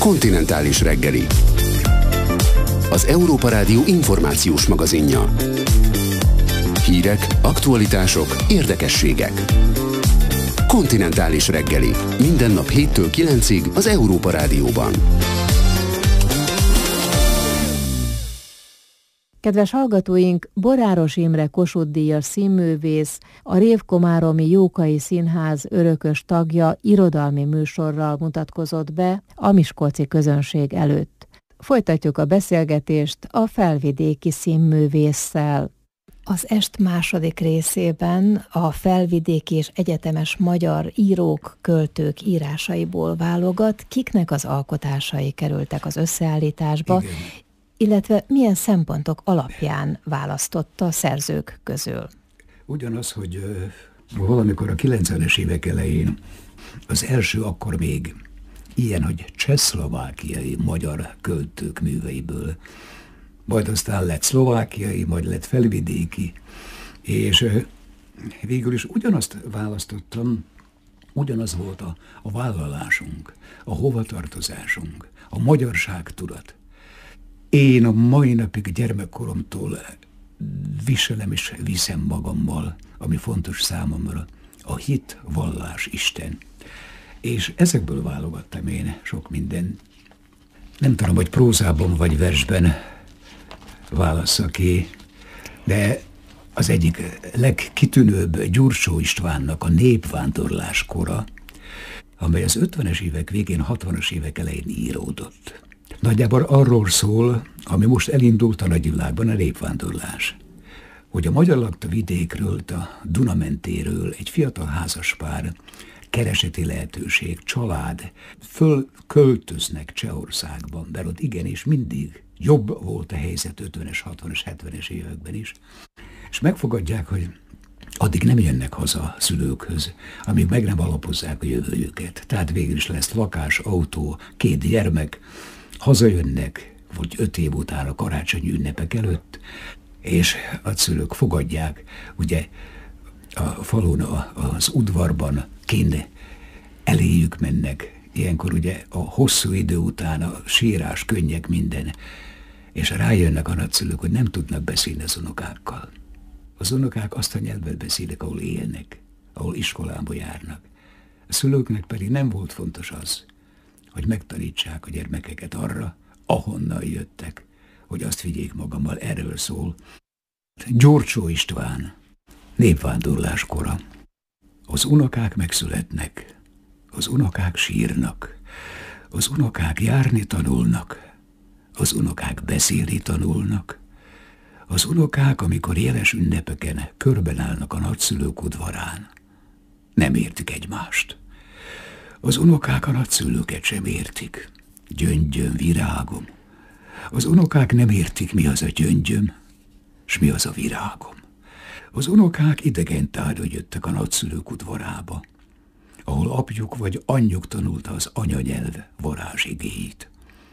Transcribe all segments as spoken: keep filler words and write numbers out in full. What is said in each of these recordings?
Kontinentális reggeli. Az Európa Rádió információs magazinja. Hírek, aktualitások, érdekességek. Kontinentális reggeli. Minden nap héttől kilencig az Európa Rádióban. Kedves hallgatóink, Boráros Imre Kossuth-díjas színművész, a Révkomáromi Jókai Színház örökös tagja irodalmi műsorral mutatkozott be a miskolci közönség előtt. Folytatjuk a beszélgetést a felvidéki színművésszel. Az est második részében a felvidéki és egyetemes magyar írók, költők írásaiból válogat, kiknek az alkotásai kerültek az összeállításba, igen, illetve milyen szempontok alapján választotta a szerzők közül. Ugyanaz, hogy uh, valamikor a kilencvenes évek elején az első akkor még ilyen, hogy csehszlovákiai magyar költők műveiből, majd aztán lett szlovákiai, majd lett felvidéki, és uh, végül is ugyanazt választottam, ugyanaz volt a, a vállalásunk, a hovatartozásunk, a magyarságtudat. Én a mai napig gyermekkoromtól viselem és viszem magammal, ami fontos számomra, a hit, vallás, Isten. És ezekből válogattam én sok minden. Nem tudom, hogy prózában vagy versben válassza ki, de az egyik legkitűnőbb Gyurcsó Istvánnak a Népvándorlás kora, amely az ötvenes évek végén, hatvanas évek elején íródott. Nagyjából arról szól, ami most elindult a nagyvilágban, a népvándorlás. Hogy a magyar lakta vidékről, a Duna mentéről egy fiatal házaspár, kereseti lehetőség, család, fölköltöznek Csehországban, mert ott igenis mindig jobb volt a helyzet ötvenes, hatvanas, hetvenes években is, és megfogadják, hogy addig nem jönnek haza a szülőkhöz, amíg meg nem alapozzák a jövőjüket. Tehát végül is lesz lakás, autó, két gyermek, hazajönnek, vagy öt év után a karácsonyi ünnepek előtt, és a szülők fogadják, ugye a falun, az udvarban kint eléjük mennek, ilyenkor ugye a hosszú idő után a sírás, könnyek, minden, és rájönnek a nagyszülők, hogy nem tudnak beszélni az unokákkal. Az unokák azt a nyelvet beszélik, ahol élnek, ahol iskolába járnak. A szülőknek pedig nem volt fontos az, hogy megtanítsák a gyermekeket arra, ahonnan jöttek, hogy azt vigyék magammal, erről szól. Gyurcsó István, Népvándorlás kora. Az unokák megszületnek, az unokák sírnak, az unokák járni tanulnak, az unokák beszélni tanulnak, az unokák, amikor jeles ünnepeken körben állnak a nagyszülők udvarán, nem értik egymást. Az unokák a nagyszülőket sem értik. Gyöngyöm, virágom. Az unokák nem értik, mi az a gyöngyöm, s mi az a virágom. Az unokák idegen tárgyra jöttek a nagyszülők udvarába, ahol apjuk vagy anyjuk tanulta az anyanyelv varázsigéit.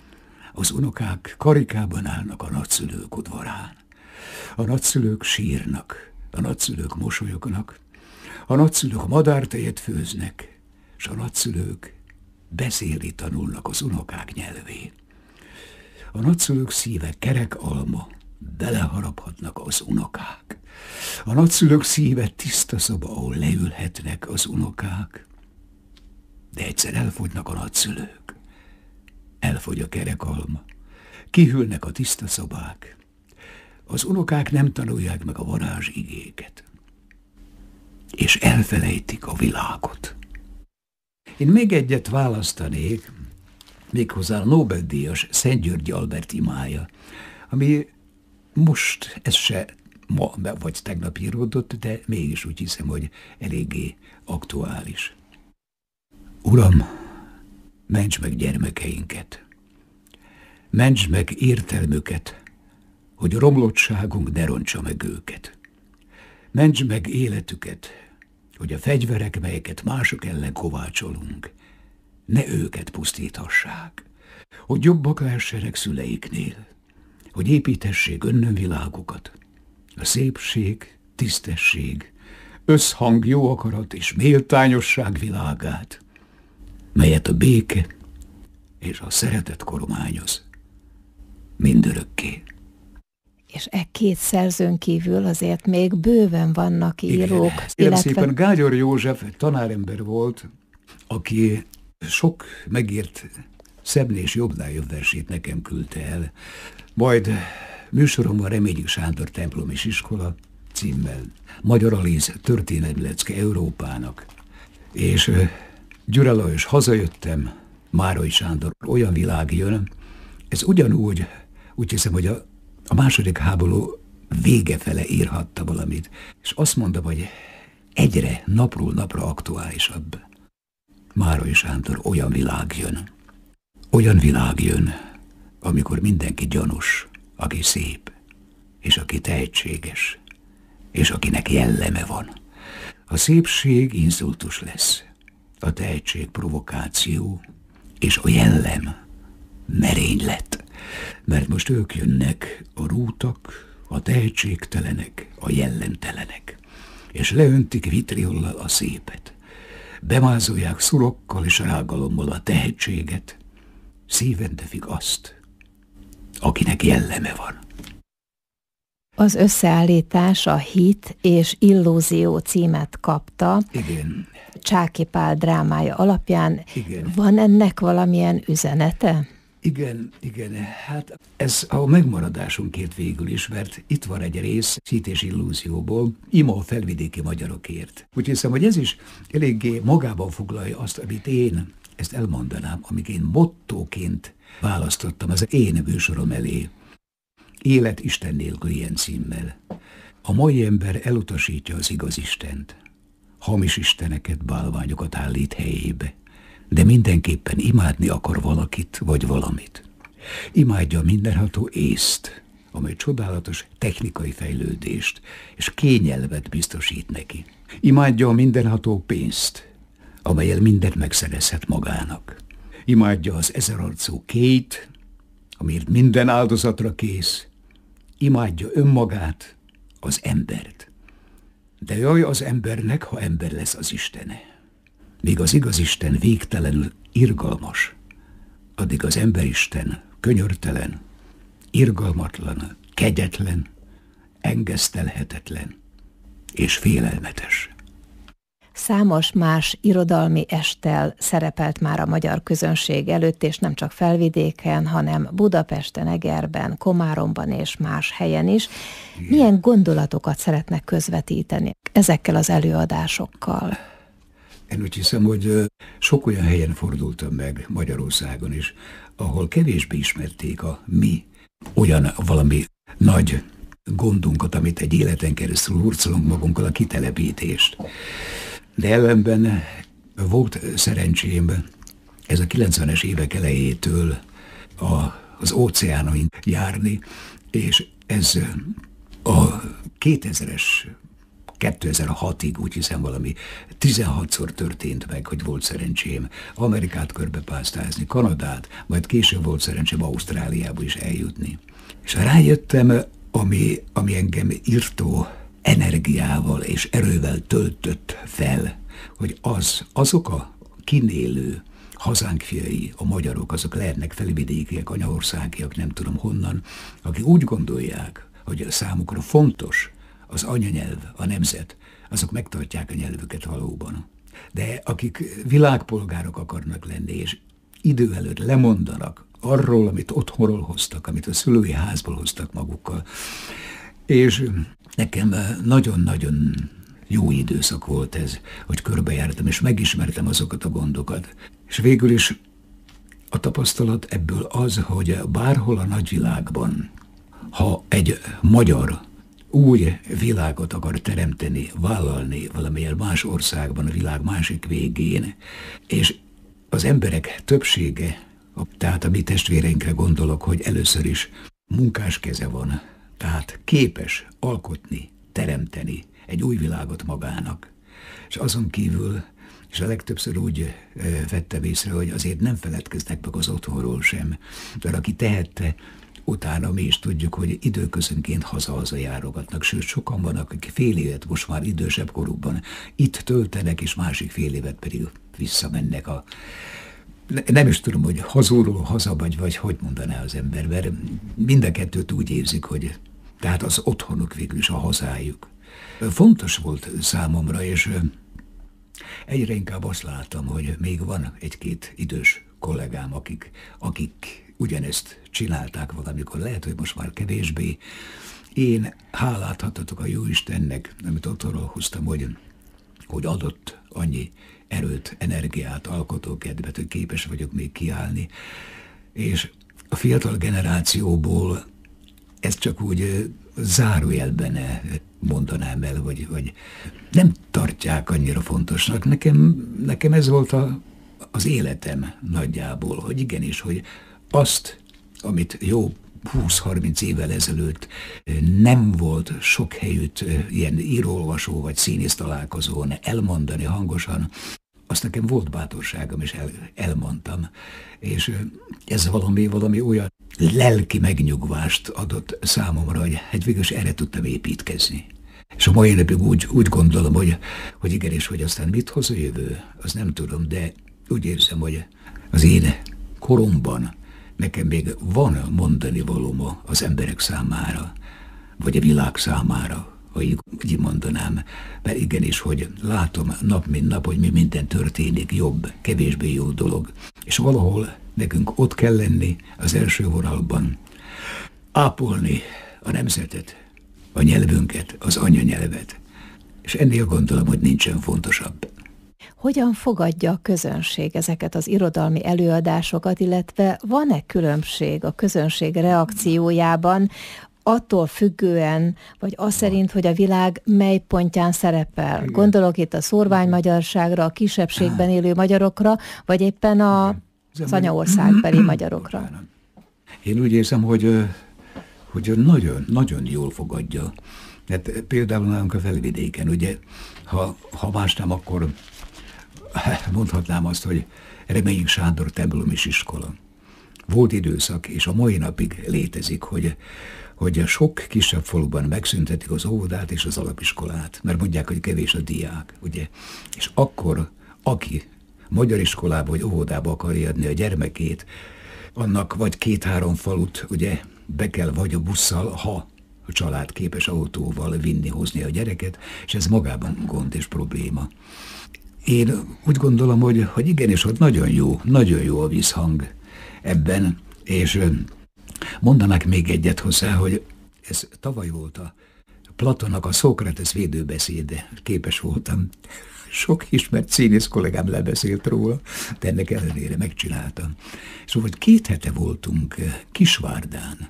Az unokák karikában állnak a nagyszülők udvarán. A nagyszülők sírnak, a nagyszülők mosolyognak, a nagyszülők madártejet főznek, és a nagyszülők beszélni tanulnak az unokák nyelvén. A nagyszülők szíve kerek alma, beleharaphatnak az unokák. A nagyszülők szíve tiszta szoba, ahol leülhetnek az unokák. De egyszer elfogynak a nagyszülők. Elfogy a kerek alma. Kihűlnek a tiszta szobák. Az unokák nem tanulják meg a varázsigéket. És elfelejtik a világot. Én még egyet választanék, méghozzá a Nobel-díjas Szent György Albert imája, ami most, ez se ma vagy tegnap íródott, de mégis úgy hiszem, hogy eléggé aktuális. Uram, mentsd meg gyermekeinket, mentsd meg értelmüket, hogy romlottságunk ne rontsa meg őket. Mentsd meg életüket, hogy a fegyverek, melyeket mások ellen kovácsolunk, ne őket pusztíthassák, hogy jobbak lehessenek szüleiknél, hogy építessék önnönvilágukat, a szépség, tisztesség, összhang, jó akarat és méltányosság világát, melyet a béke, és a szeretet kormányoz mindörökké. És e két szerzőn kívül azért még bőven vannak írók. Igen. Illetve... szépen Gágyor József tanárember volt, aki sok megírt szebbnél és jobbnál jobb versét nekem küldte el. Majd műsoromban Reményik Sándor Templom és Iskola címmel Magyar Alíz történelmi lecke Európának. És Gyura Lajos Hazajöttem, Márai Sándor Olyan világ jön. Ez ugyanúgy, úgy hiszem, hogy a, a második háború vége fele írhatta valamit. És azt mondom, hogy egyre napról napra aktuálisabb. Márai Sándor Olyan világ jön. Olyan világ jön, amikor mindenki gyanús, aki szép, és aki tehetséges, és akinek jelleme van. A szépség inszultus lesz, a tehetség provokáció, és a jellem merénylet. Mert most ők jönnek, a rútak, a tehetségtelenek, a jellemtelenek, és leöntik vitriollal a szépet. Bemázolják szurokkal és rágalommal a tehetséget, szíven tefik azt, akinek jelleme van. Az összeállítás a Hit és Illúzió címet kapta. Igen. Csáky Pál drámája alapján. Igen. Van ennek valamilyen üzenete? Igen, igen. Hát ez a megmaradásunkért végül is, mert itt van egy rész Hit és Illúzióból, ima a felvidéki magyarokért. Úgy hiszem, hogy ez is eléggé magában foglalja azt, amit én, ezt elmondanám, amíg én mottóként választottam az én műsorom elé. Élet Isten nélkül ilyen címmel. A mai ember elutasítja az igaz Istent. Hamis isteneket, bálványokat állít helyébe. De mindenképpen imádni akar valakit vagy valamit. Imádja a mindenható észt, amely csodálatos technikai fejlődést és kényelmet biztosít neki. Imádja a mindenható pénzt, amellyel mindent megszerezhet magának. Imádja az ezerarcú Kate, amiért minden áldozatra kész. Imádja önmagát, az embert. De jaj az embernek, ha ember lesz az Istene. Míg az igaz Isten végtelenül irgalmas, addig az emberisten könyörtelen, irgalmatlan, kegyetlen, engesztelhetetlen és félelmetes. Számos más irodalmi esttel szerepelt már a magyar közönség előtt, és nem csak Felvidéken, hanem Budapesten, Egerben, Komáromban és más helyen is. Igen. Milyen gondolatokat szeretnek közvetíteni ezekkel az előadásokkal? Én úgy hiszem, hogy sok olyan helyen fordultam meg Magyarországon is, ahol kevésbé ismerték a mi olyan valami nagy gondunkat, amit egy életen keresztül hurcolunk magunkkal, a kitelepítést. De ellenben volt szerencsém ez a kilencvenes évek elejétől a, az óceánon járni, és ez a kétezres, kétezer-hatig úgy hiszem valami tizenhatszor történt meg, hogy volt szerencsém Amerikát körbepásztázni, Kanadát, majd később volt szerencsém Ausztráliába is eljutni. És rájöttem, ami, ami engem írtó energiával és erővel töltött fel, hogy az, azok a kinélő hazánk fiai, a magyarok, azok lehetnek felvidékiek, anyaországiak, nem tudom honnan, akik úgy gondolják, hogy számukra fontos az anyanyelv, a nemzet, azok megtartják a nyelvüket valóban. De akik világpolgárok akarnak lenni, és idő előtt lemondanak arról, amit otthonról hoztak, amit a szülői házból hoztak magukkal. És nekem nagyon-nagyon jó időszak volt ez, hogy körbejártam, és megismertem azokat a gondokat. És végül is a tapasztalat ebből az, hogy bárhol a nagyvilágban, ha egy magyar új világot akar teremteni, vállalni valamilyen más országban, a világ másik végén, és az emberek többsége, tehát a mi testvéreinkre gondolok, hogy először is munkás keze van, tehát képes alkotni, teremteni egy új világot magának. És azon kívül, és a legtöbbször úgy vettem észre, hogy azért nem feledkeznek meg az otthonról sem, de aki tehette, utána mi is tudjuk, hogy időközönként haza-haza járogatnak, sőt sokan vannak, akik fél évet most már idősebb korukban itt töltenek, és másik fél évet pedig visszamennek a ne, nem is tudom, hogy hazulról haza vagy, vagy hogy mondaná az ember, mert mind a kettőt úgy érzik, hogy tehát az otthonuk végül is a hazájuk. Fontos volt számomra, és egyre inkább azt láttam, hogy még van egy-két idős kollégám, akik, akik ugyanezt csinálták valamikor, lehet, hogy most már kevésbé. Én hálát adhatok a Jóistennek, amit otthonról hoztam, hogy, hogy adott annyi erőt, energiát, alkotókedvet, hogy képes vagyok még kiállni. És a fiatal generációból ezt csak úgy zárójelben mondanám el, vagy, vagy nem tartják annyira fontosnak. Nekem, nekem ez volt a, az életem nagyjából, hogy igenis, hogy azt, amit jó húsz-harminc évvel ezelőtt nem volt sok helyütt ilyen író-olvasó vagy színész találkozón elmondani hangosan, azt nekem volt bátorságom, és el, elmondtam. És ez valami, valami olyan lelki megnyugvást adott számomra, hogy hát végülis erre tudtam építkezni. És a mai napig úgy, úgy gondolom, hogy, hogy igenis, hogy aztán mit hoz a jövő, azt nem tudom, de úgy érzem, hogy az én koromban nekem még van mondani valóm az emberek számára, vagy a világ számára, ha így, így mondanám. Mert igenis, hogy látom nap mint nap, hogy mi minden történik, jobb, kevésbé jó dolog. És valahol nekünk ott kell lenni az első vonalban, ápolni a nemzetet, a nyelvünket, az anyanyelvet. És ennél gondolom, hogy nincsen fontosabb. Hogyan fogadja a közönség ezeket az irodalmi előadásokat, illetve van-e különbség a közönség reakciójában, attól függően, vagy az szerint, hogy a világ mely pontján szerepel? Igen. Gondolok itt a szórványmagyarságra, a kisebbségben élő magyarokra, vagy éppen a, az anyaországbeli magyarokra? Én úgy érzem, hogy, hogy nagyon, nagyon jól fogadja. Hát például nálunk a Felvidéken, ugye, ha, ha más nem, akkor mondhatnám azt, hogy Reményik Sándor templomis iskola. Volt időszak, és a mai napig létezik, hogy, hogy sok kisebb faluban megszüntetik az óvodát és az alapiskolát, mert mondják, hogy kevés a diák, ugye? És akkor, aki magyar iskolába vagy óvodába akarja adni a gyermekét, annak vagy két-három falut, ugye, be kell vagy a busszal, ha a család képes autóval vinni, hozni a gyereket, és ez magában gond és probléma. Én úgy gondolom, hogy, hogy igenis, hogy nagyon jó, nagyon jó a visszhang ebben, és mondanak még egyet hozzá, hogy ez tavaly volt a Platonnak a Szókrates védőbeszéde, képes voltam. Sok ismert színész kollégám lebeszélt róla, de ennek ellenére megcsináltam. Szóval két hete voltunk Kisvárdán,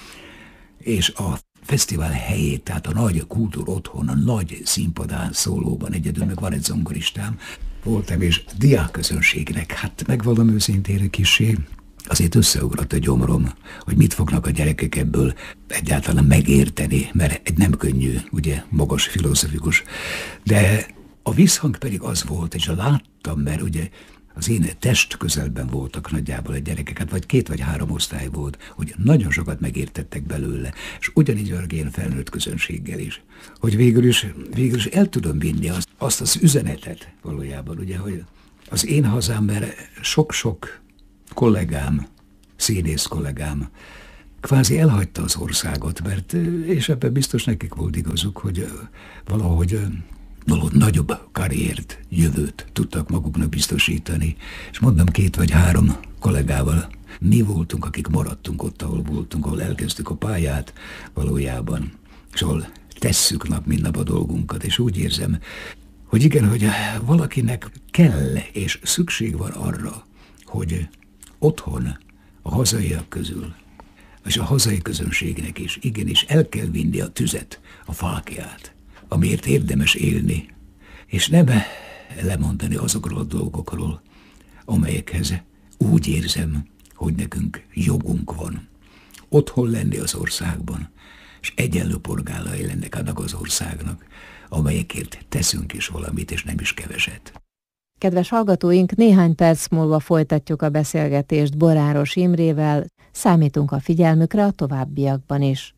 és a fesztivál helyét, tehát a nagy kultúr otthon, a nagy színpadán szólóban, egyedül meg van egy zongoristám, voltam, és diákközönségnek, hát megvallom őszintén kissé, azért összeugrott a gyomrom, hogy mit fognak a gyerekek ebből egyáltalán megérteni, mert egy nem könnyű, ugye, magas, filozofikus. De a visszhang pedig az volt, és láttam, mert ugye az én test közelben voltak nagyjából a gyerekeket, vagy két vagy három osztály volt, hogy nagyon sokat megértettek belőle, és ugyanígy a én felnőtt közönséggel is. Hogy végül is, végül is el tudom vinni azt, azt az üzenetet valójában, ugye, hogy az én hazám, mert sok-sok kollégám, színész kollégám kvázi elhagyta az országot, mert, és ebben biztos nekik volt igazuk, hogy valahogy valahogy nagyobb karriert, jövőt tudtak maguknak biztosítani. És mondom, két vagy három kollégával mi voltunk, akik maradtunk ott, ahol voltunk, ahol elkezdtük a pályát valójában, és ahol tesszük nap, mint nap a dolgunkat, és úgy érzem, hogy igen, hogy valakinek kell, és szükség van arra, hogy otthon, a hazaiak közül, és a hazai közönségnek is igenis el kell vinni a tüzet, a fáklyát, amiért érdemes élni, és nem lemondani azokról a dolgokról, amelyekhez úgy érzem, hogy nekünk jogunk van. Otthon lenni az országban, és egyenlő polgárai lennek annak az országnak, amelyekért teszünk is valamit, és nem is keveset. Kedves hallgatóink, néhány perc múlva folytatjuk a beszélgetést Boráros Imrével, számítunk a figyelmükre a továbbiakban is.